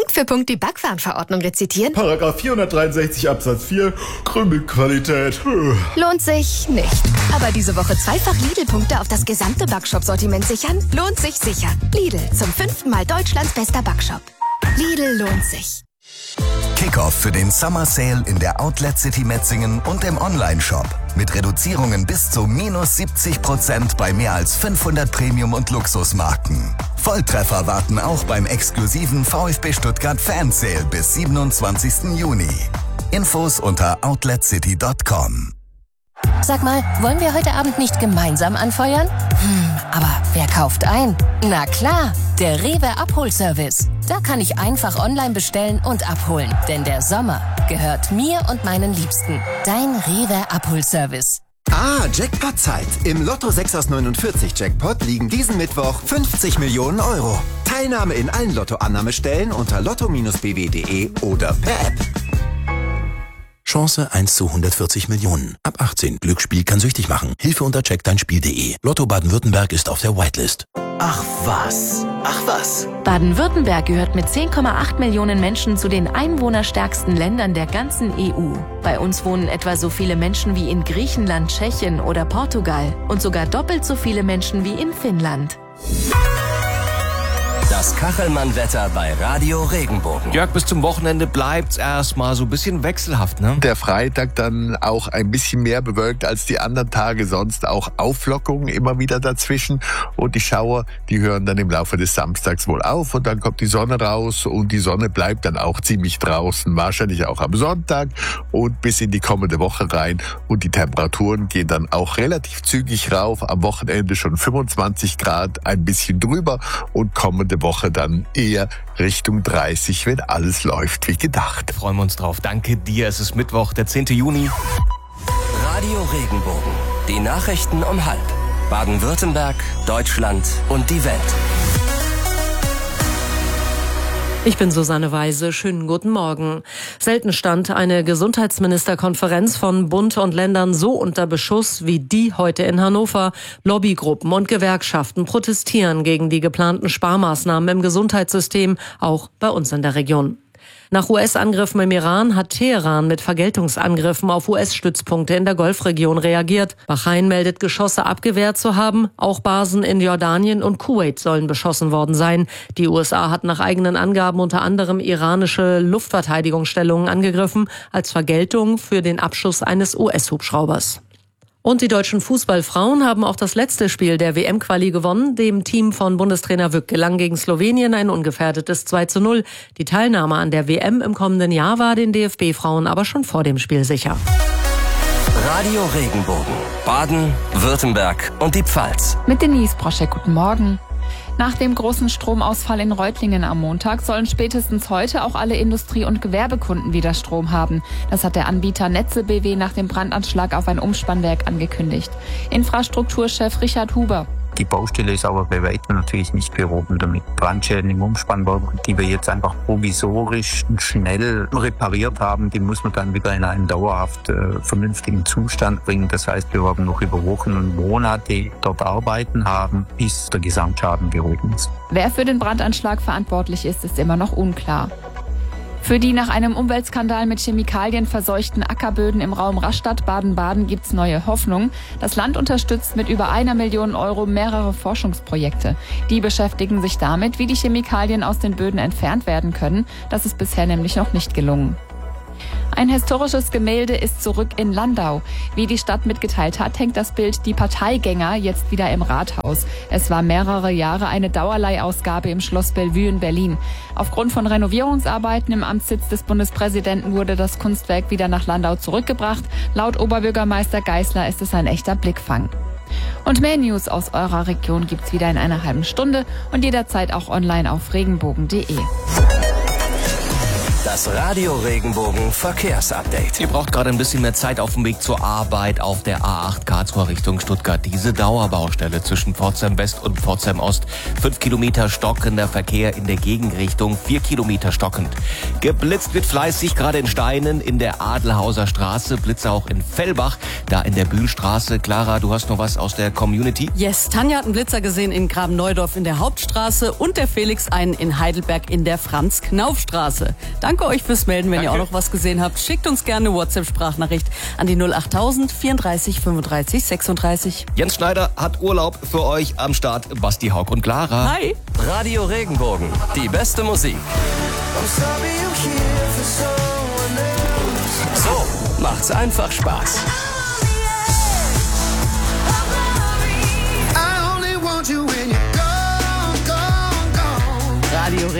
Punkt für Punkt die Backwarenverordnung rezitieren? Paragraph 463 Absatz 4, Krümelqualität. Lohnt sich nicht. Aber diese Woche zweifach Lidl-Punkte auf das gesamte Backshop-Sortiment sichern? Lohnt sich sicher. Lidl, zum 5. Mal Deutschlands bester Backshop. Lidl lohnt sich. Kickoff für den Summer Sale in der Outlet City Metzingen und im Online-Shop. Mit Reduzierungen bis zu -70% bei mehr als 500 Premium- und Luxusmarken. Volltreffer warten auch beim exklusiven VfB Stuttgart Fan Sale bis 27. Juni. Infos unter outletcity.com. Sag mal, wollen wir heute Abend nicht gemeinsam anfeuern? Aber wer kauft ein? Na klar, der Rewe Abholservice. Da kann ich einfach online bestellen und abholen. Denn der Sommer gehört mir und meinen Liebsten. Dein Rewe Abholservice. Jackpot-Zeit. Im Lotto 6 aus 49 Jackpot liegen diesen Mittwoch 50 Millionen Euro. Teilnahme in allen Lotto-Annahmestellen unter lotto-bw.de oder per App. Chance 1 zu 140 Millionen. Ab 18. Glücksspiel kann süchtig machen. Hilfe unter checkdeinspiel.de. Lotto Baden-Württemberg ist auf der Whitelist. Ach was. Baden-Württemberg gehört mit 10,8 Millionen Menschen zu den einwohnerstärksten Ländern der ganzen EU. Bei uns wohnen etwa so viele Menschen wie in Griechenland, Tschechien oder Portugal und sogar doppelt so viele Menschen wie in Finnland. Das Kachelmann-Wetter bei Radio Regenbogen. Jörg, bis zum Wochenende bleibt's erstmal so ein bisschen wechselhaft, ne? Der Freitag dann auch ein bisschen mehr bewölkt als die anderen Tage, sonst auch Auflockungen immer wieder dazwischen. Und die Schauer, die hören dann im Laufe des Samstags wohl auf und dann kommt die Sonne raus und die Sonne bleibt dann auch ziemlich draußen, wahrscheinlich auch am Sonntag und bis in die kommende Woche rein. Und die Temperaturen gehen dann auch relativ zügig rauf, am Wochenende schon 25 Grad, ein bisschen drüber und kommende Woche dann eher Richtung 30, wenn alles läuft wie gedacht. Freuen wir uns drauf. Danke dir. Es ist Mittwoch, der 10. Juni. Radio Regenbogen. Die Nachrichten um 12:30. Baden-Württemberg, Deutschland und die Welt. Ich bin Susanne Weise. Schönen guten Morgen. Selten stand eine Gesundheitsministerkonferenz von Bund und Ländern so unter Beschuss wie die heute in Hannover. Lobbygruppen und Gewerkschaften protestieren gegen die geplanten Sparmaßnahmen im Gesundheitssystem, auch bei uns in der Region. Nach US-Angriffen im Iran hat Teheran mit Vergeltungsangriffen auf US-Stützpunkte in der Golfregion reagiert. Bahrain meldet, Geschosse abgewehrt zu haben. Auch Basen in Jordanien und Kuwait sollen beschossen worden sein. Die USA hat nach eigenen Angaben unter anderem iranische Luftverteidigungsstellungen angegriffen, als Vergeltung für den Abschuss eines US-Hubschraubers. Und die deutschen Fußballfrauen haben auch das letzte Spiel der WM-Quali gewonnen. Dem Team von Bundestrainer Wück gelang gegen Slowenien ein ungefährdetes 2:0. Die Teilnahme an der WM im kommenden Jahr war den DFB-Frauen aber schon vor dem Spiel sicher. Radio Regenbogen. Baden, Württemberg und die Pfalz. Mit Denise Broschek, guten Morgen. Nach dem großen Stromausfall in Reutlingen am Montag sollen spätestens heute auch alle Industrie- und Gewerbekunden wieder Strom haben. Das hat der Anbieter Netze BW nach dem Brandanschlag auf ein Umspannwerk angekündigt. Infrastrukturchef Richard Huber. Die Baustelle ist aber bei weitem natürlich nicht behoben damit. Brandschäden im Umspannwerk, die wir jetzt einfach provisorisch schnell repariert haben, die muss man dann wieder in einen dauerhaft vernünftigen Zustand bringen. Das heißt, wir werden noch über Wochen und Monate dort arbeiten haben, bis der Gesamtschaden behoben ist. Wer für den Brandanschlag verantwortlich ist, ist immer noch unklar. Für die nach einem Umweltskandal mit Chemikalien verseuchten Ackerböden im Raum Rastatt, Baden-Baden gibt's neue Hoffnung. Das Land unterstützt mit über 1 Million Euro mehrere Forschungsprojekte. Die beschäftigen sich damit, wie die Chemikalien aus den Böden entfernt werden können. Das ist bisher nämlich noch nicht gelungen. Ein historisches Gemälde ist zurück in Landau. Wie die Stadt mitgeteilt hat, hängt das Bild Die Parteigänger jetzt wieder im Rathaus. Es war mehrere Jahre eine Dauerleihausgabe im Schloss Bellevue in Berlin. Aufgrund von Renovierungsarbeiten im Amtssitz des Bundespräsidenten wurde das Kunstwerk wieder nach Landau zurückgebracht. Laut Oberbürgermeister Geisler ist es ein echter Blickfang. Und mehr News aus eurer Region gibt's wieder in einer halben Stunde und jederzeit auch online auf regenbogen.de. Das Radio Regenbogen Verkehrsupdate. Ihr braucht gerade ein bisschen mehr Zeit auf dem Weg zur Arbeit auf der A8 Karlsruhe Richtung Stuttgart. Diese Dauerbaustelle zwischen Pforzheim West und Pforzheim Ost. 5 Kilometer stockender Verkehr in der Gegenrichtung, 4 Kilometer stockend. Geblitzt wird fleißig, gerade in Steinen, in der Adelhauser Straße, Blitze auch in Fellbach, da in der Bühlstraße. Clara, du hast noch was aus der Community? Yes, Tanja hat einen Blitzer gesehen in Graben-Neudorf in der Hauptstraße und der Felix einen in Heidelberg in der Franz-Knauf-Straße. Danke euch fürs Melden. Wenn ihr auch noch was gesehen habt, schickt uns gerne eine WhatsApp-Sprachnachricht an die 08000 34 35 36. Jens Schneider hat Urlaub für euch am Start. Basti, Haug und Clara. Hi. Radio Regenbogen, die beste Musik. So macht's einfach Spaß.